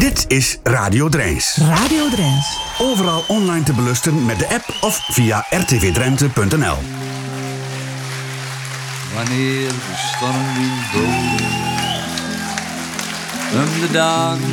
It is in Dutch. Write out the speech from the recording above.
Dit is Radio Drijns. Radio Drijns. Overal online te beluisteren met de app of via rtvdrenthe.nl. Wanneer de storm weer dood, de dagen